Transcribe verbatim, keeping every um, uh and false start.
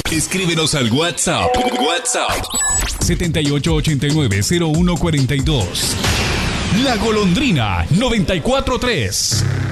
Escríbenos al WhatsApp. WhatsApp. setenta y ocho ochenta y nueve cero uno cuarenta y dos. La Golondrina noventa y cuatro tres.